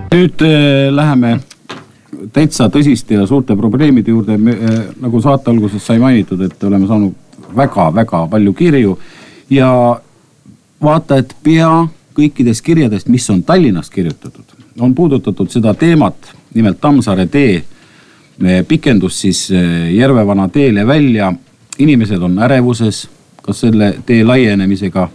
Nüüd läheme täitsa tõsiste ja suurte probleemide juurde. Nagu saate alguses sai mainitud, et oleme saanud väga-väga palju kirju ja vaata, et pea kõikidest kirjadest, mis on Tallinnast kirjutatud, on puudutatud seda teemat, nimelt Tammsaare tee pikendus siis Järvevana teele välja. Inimesed on ärevuses, kas selle tee laienemisega,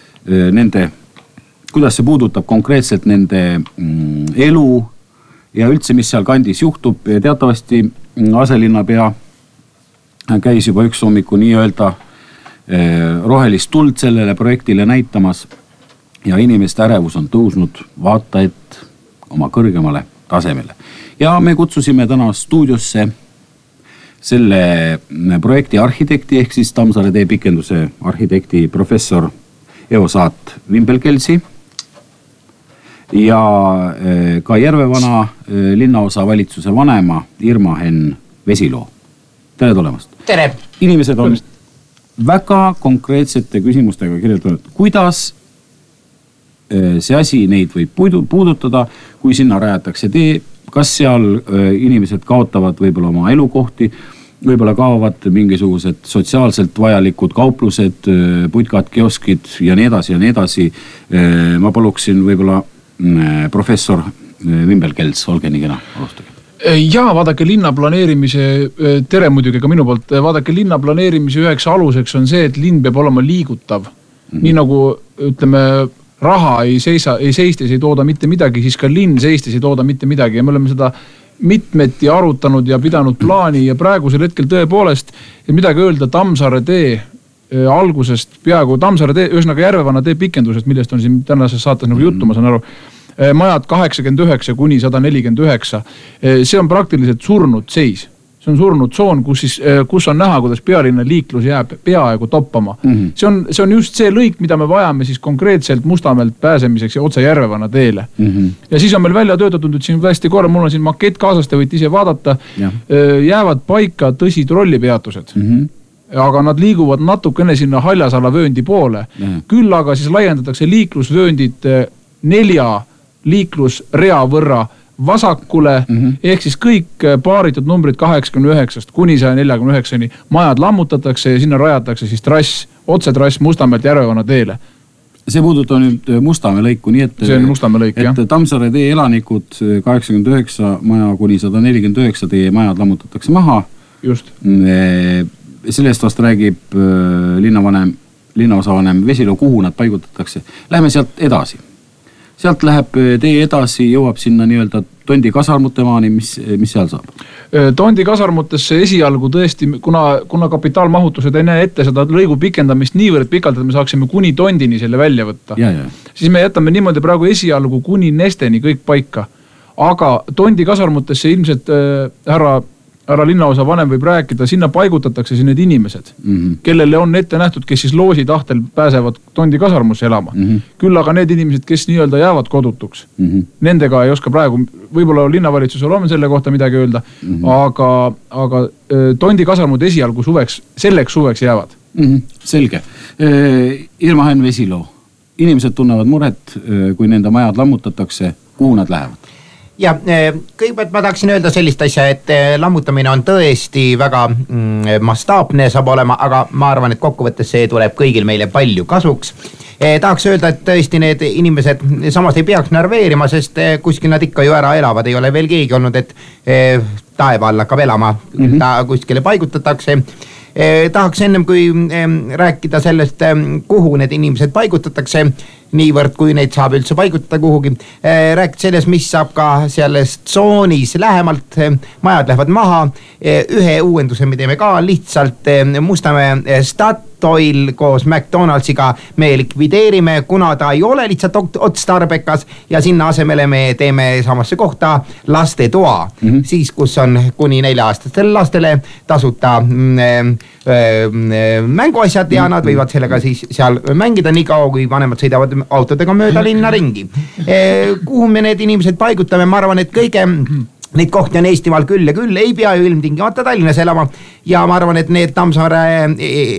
kuidas see puudutab konkreetselt nende elu ja üldse, mis seal kandis juhtub. Teatavasti aselinnapea käis juba üks hommiku nii-öelda rohelist tuld sellele projektile näitamas ja inimeste ärevus on tõusnud vaata et oma kõrgemale tasemele. Ja me kutsusime täna stuudiosse selle projekti arhitekti ehk siis Tammsaare tee pikenduse arhitekti professor Eo Saat-Vimbelkelsi ja ka Järvevana linnaosa valitsuse vanema Irma Henn Vesiloo. Tere tulemast. Tere. Inimesed on väga konkreetsete küsimustega kirjutanud, kuidas see asi neid võib puudutada, kui sinna rajatakse tee, kas seal inimesed kaotavad võib-olla oma elukohti, võib-olla kaovad mingisugused sotsiaalselt vajalikud kauplused, putkad, kioskid ja nii edasi ja nii edasi. Ma paluksin võib-olla professor Vimbelkels, olge nii kena, alustage. Ja vaadake linna planeerimise, tere muidugi ka minu poolt, vaadake linna planeerimise üheks aluseks on see, et linn peab olema liigutav. Nii nagu ütleme, raha ei seistes ei tooda mitte midagi, siis ka linn seistes ei tooda mitte midagi ja me oleme seda mitmeti arutanud ja pidanud plaani ja praegusel hetkel tõepoolest, et midagi öelda Tammsaare tee algusest peaaegu Tammsaare tee, ühesõnaga Järvevana tee pikendusest, millest on siin tänases saates nagu juttu, ma saan aru, majad 89 kuni 149. See on praktiliselt surnud seis. See on surnud tsoon, kus on näha, kuidas pealinna liiklus jääb peaaegu toppama. See on just see lõik, mida me vajame siis konkreetselt Mustamäelt pääsemiseks ja otse Järvevana teele. Ja siis on meil välja töötatud, et siin hästi korra, mul on siin makett kaasas, te võite ise vaadata, jäävad paika tõsi trollipeatused. Aga nad liiguvad natukene sinna Haljasala vööndi poole. Küll aga siis laiendatakse liiklusvööndid 4 liiklusrea võrra vasakule, ehk siis kõik paaritud numbrid 89 kuni 149 majad lammutatakse ja sinna rajatakse siis trass, otsetrass Mustamäelt Järvevana teele. See puudutab nüüd Mustamäe lõiku, nii et, see on Mustamäe lõik, et Tammsaare tee elanikud 89 maja kuni 149 tee majad lammutatakse maha. Just. Sellest vast räägib linnaosavanem Vesiloo, kuhu nad paigutatakse. Läheme sealt edasi. Sealt läheb tee edasi, jõuab sinna nii-öelda Tondi kasarmute maani, mis seal saab? Tondi kasarmutesse esialgu tõesti, kuna kapitaalmahutused ei näe ette seda lõigu pikendamist niivõrd pikalt, et me saaksime kuni Tondini selle välja võtta. Siis me jätame niimoodi praegu esialgu kuni Nesteni kõik paika. Aga Tondi kasarmutesse ilmselt härra linnaosa vanem võib rääkida, sinna paigutatakse siin need inimesed, kellele on ette nähtud, kes siis loosi tahtel pääsevad Tondi kasarmusse elama. Küll aga need inimesed, kes nii-öelda jäävad kodutuks, nendega ei oska praegu, võib-olla linnavalitsusel on selle kohta midagi öelda, aga Tondi kasarmud esialgu selleks suveks jäävad. Selge. Irma Henn Vesiloo, inimesed tunnevad muret, kui nende majad lammutatakse, kuhu nad lähevad? Ja kõigepealt ma tahaksin öelda sellist asja, et lammutamine on tõesti väga mastaapne saab olema, aga ma arvan, et kokkuvõttes see tuleb kõigil meile palju kasuks. Tahaks öelda, et tõesti need inimesed samas ei peaks närveerima, sest kuskil nad ikka ju ära elavad, ei ole veel keegi olnud, et taeva all hakkab elama, ta kuskile paigutatakse. Tahaks ennem kui rääkida sellest, kuhu need inimesed paigutatakse, niivõrd kui neid saab üldse paigutada kuhugi, rääkida sellest, mis saab ka selles tsoonis lähemalt, majad lähevad maha, ühe uuenduse me teeme ka lihtsalt Mustamäe Statoil koos McDonaldsiga me likvideerime, kuna ta ei ole lihtsalt otstarbekas ja sinna asemele me teeme samasse kohta lastetoa, siis kus on kuni 4-aastastele lastele tasuta mänguasjad ja nad võivad sellega siis seal mängida nii kaua, kui vanemad sõidavad autodega mööda linna ringi. Kuhu me need inimesed paigutame, ma arvan, et kõige neid kohti on Eestimaal küll ja küll, ei pea ju ilmtingimata Tallinnas elama ja ma arvan, et need Tammsaare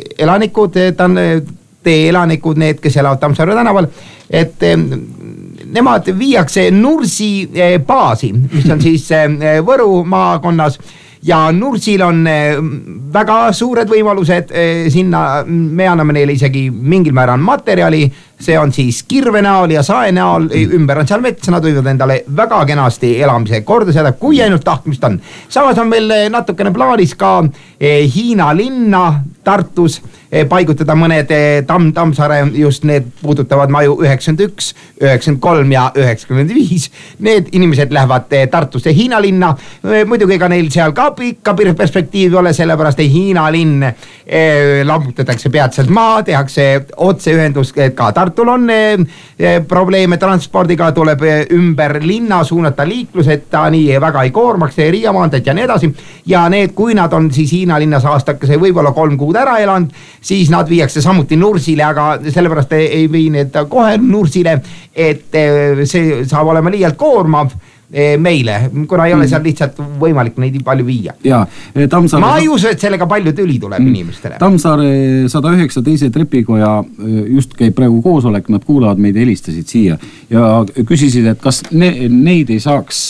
elanikud, tee elanikud, need, kes elavad Tammsaare tänaval, et nemad viiakse Nursi baasi, mis on siis Võru maakonnas ja Nursil on väga suured võimalused sinna, me anname neile isegi mingil määral materjali, see on siis kirve näol ja sae näol, ümber on seal mets, nad võivad endale väga kenasti elamise korda seada, kui ainult tahtmist on. Samas on meil natukene plaanis ka Hiina linna Tartus paigutada mõned Tammsaare, just need puudutavad maju 91, 93 ja 95. Need inimesed lähevad Tartusse Hiina linna, muidugi ka neil seal ka pikka perspektiivi ole, sellepärast Hiina linn lammutatakse peatselt maa, tehakse otseühendus, ka Tartul on probleeme transpordiga, tuleb ümber linna suunata liiklused, ta nii väga ei koormaks, Riia maanteed ja nii edasi. Ja need, kui nad on siis Hiina linnas aastakese võibolla 3 kuud ära elanud, siis nad viiakse samuti Nursile, aga sellepärast ei vii need kohe Nursile, et see saab olema liialt koormav meile, kuna ei ole seal lihtsalt võimalik neid palju viia. Ja, Tammsaare... Ma ei usu, et sellega palju tüli tuleb inimestele. Tammsaare 109 teise trepikoja just käib praegu koosolek, nad kuulavad meid, helistasid siia ja küsisid, et kas neid ei saaks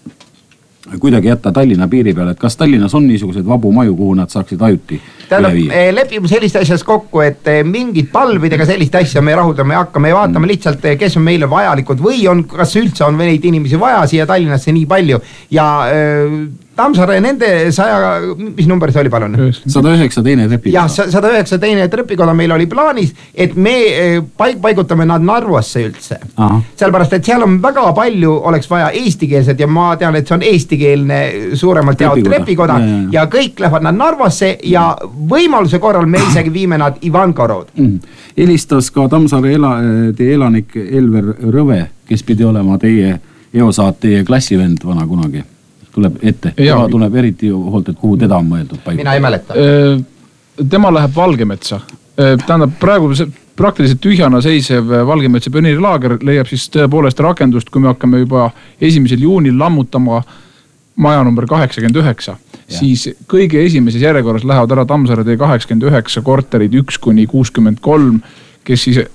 kuidagi jätta Tallinna piiri peale, et kas Tallinnas on niisugused vabu maju, kuhu nad saaksid ajuti üle viia? Lepime sellist asjas kokku, et mingid palvidega sellist asja me rahuldame ja hakkame ja vaatame lihtsalt, kes on meile vajalikud või on, kas üldse on neid inimesi vaja siia Tallinnasse nii palju ja Tammsaare nende 100, mis number see oli palun? 109 teine trepikoda. Jah, 109 teine trepikoda meil oli plaanis, et me paigutame nad Narvasse üldse. Sellepärast, et seal on väga palju, oleks vaja eestikeelset ja ma tean, et see on eestikeelne suuremalt jaolt trepikoda ja kõik lähevad nad Narvasse ja võimaluse korral me isegi viime nad Ivankorod. Helistas ka Tammsaare teie elanik Elver Rõve, kes pidi olema teie eosaat, teie klassivend vana kunagi. Tuleb ette, tema tuleb eriti hoolt, et kuhu teda on mõeldud paiku. Mina ei mäleta. Tema läheb Valgemetsa. Tähendab, praegu praktiliselt tühjana seisev Valgemetsa pioneerilaager leiab siis tõepoolest rakendust, kui me hakkame juba 1. juunil lammutama maja number 89, siis kõige esimeses järjekorras lähevad ära Tammsaare tee 89 korterid 1-63, kes siis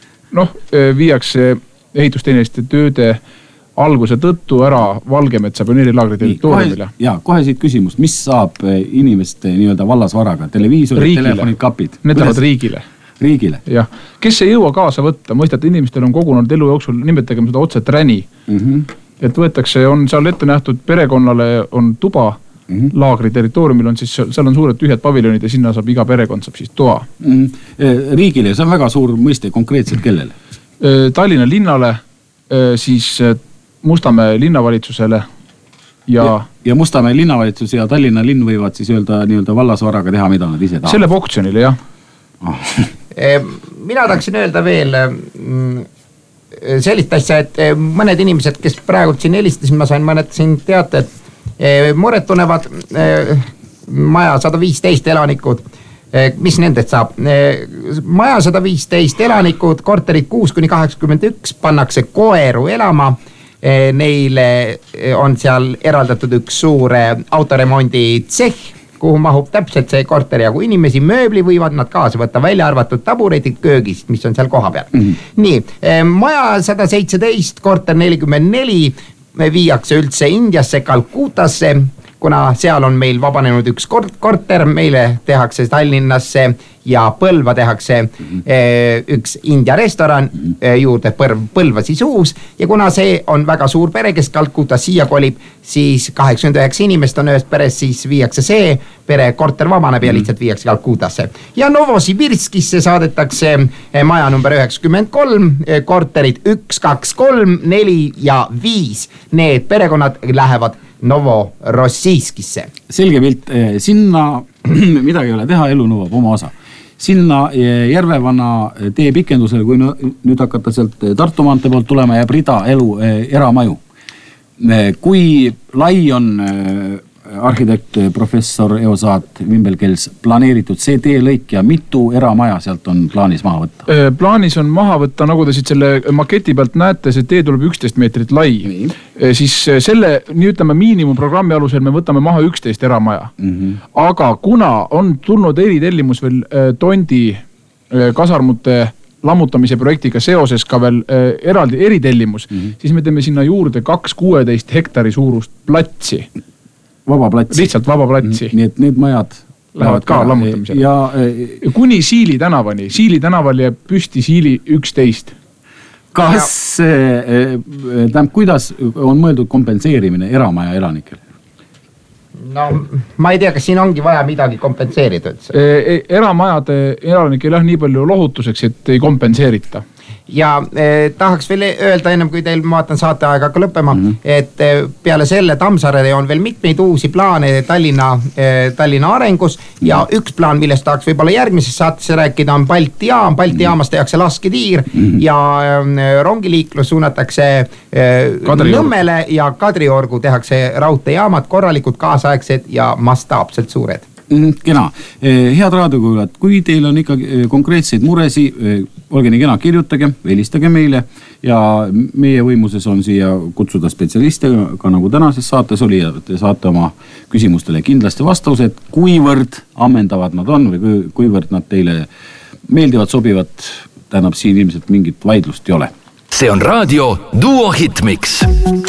viiakse ehitusteeneste tööde alguse tõttu ära Valgemetsa pioneerilaagri territooriumile. Kohe siit küsimus, mis saab inimeste nii-öelda vallasvaraga? Televiisorid, telefonid, kapid? Need lähevad riigile. Riigile? Jah. Kes ei jõua kaasa võtta? Mõistat, inimestel on kogunud elu jooksul, nimetagem seda otse träni. Et võetakse, on seal ette nähtud perekonnale on tuba, laagri territooriumil on siis, seal on suured tühjad paviljonid ja sinna saab iga perekond saab siis toa. Riigile, see on väga suur mõiste, konkreetselt kellele? Tallinna linnale, siis Mustamäe linnavalitsusele ja Mustamäe linnavalitsus ja Tallinna linn võivad siis öelda vallasvaraga teha, mida nad ise tahavad. Selle oktsionile, jah. Mina tahaksin öelda veel sellist asja, et mõned inimesed, kes praegu siin helistasid, ma sain mõned siin teate, et mured tunnevad maja 115 elanikud. Mis nendest saab? Maja 115 elanikud, korterid 6-81 pannakse koeru elama. Neile on seal eraldatud üks suur autoremondi tseh, kuhu mahub täpselt see korteri jagu inimesi, mööbli võivad nad kaasa võtta, välja arvatud taburetid köögist, mis on seal koha peal. Nii, maja 117, korter 44 viiakse üldse Indiasse, Kalkutasse, kuna seal on meil vabanenud üks korter, meile tehakse Tallinnasse ja Põlva tehakse üks India restoran juurde Põlva siis uus ja kuna see on väga suur pere, kes Kalkutas siia kolib, siis 89 inimest on ühest peres, siis viiakse see pere, korter vabaneb ja lihtsalt viiakse Kalkutasse. Ja Novosibirskisse saadetakse maja number 93, korterid 1, 2, 3, 4 ja 5. Need perekonnad lähevad Novorossiyskisse. Selge pilt, sinna midagi ei ole teha, elu nõuab oma osa. Sinna Järvevana tee pikendusel, kui nüüd hakata sealt Tartu maantee poolt tulema, jääb rida eramaju. Kui lai on arhitekt professor eosaat Vimbelkels planeeritud see teelõik ja mitu eramaja sealt on plaanis maha võtta? Plaanis on maha võtta, nagu te siit selle maketi pealt näete, see tee tuleb 11 meetrit lai. Siis selle, nii ütleme, miinimumprogrammi alusel me võtame maha 11 eramaja. Aga kuna on tulnud eritellimus veel Tondi kasarmute lammutamise projektiga seoses ka veel eraldi eritellimus, siis me teeme sinna juurde 2-16 hektari suurust platsi. Vaba platsi. Lihtsalt vaba platsi. Nii et need majad lähevad ka lammutamisele. Ja kuni Siili tänavani. Siili tänaval jääb püsti Siili 11. Kas, kuidas on mõeldud kompenseerimine eramaja elanikele? No ma ei tea, kas siin ongi vaja midagi kompenseerida üldse. Eramajade elanikele nii palju lohutuseks, et ei kompenseerita. Ja tahaks veel öelda ennem, kui teil ma vaatan saateaega ka lõppema, et peale selle Tammsaarele on veel mitmeid uusi plaane Tallinna arengus ja üks plaan, millest tahaks võib-olla järgmises saates rääkida, on Balti jaam. Balti jaamas tehakse lasketiir ja rongiliiklus suunatakse Nõmmele ja Kadriorgu tehakse raudteejaamad, korralikud, kaasaegsed ja mastaapselt suured. Kena. Head raadiokuulajad, kui teil on ikkagi konkreetseid muresi, olge nii kena, kirjutage, helistage meile ja meie võimuses on siia kutsuda spetsialiste, ka nagu tänases saates oli, ja te saate oma küsimustele kindlasti vastused, kuivõrd ammendavad nad on või kuivõrd nad teile meeldivad, sobivad, tähendab siin ilmselt mingit vaidlust ei ole. See on raadio Duo Hitmix.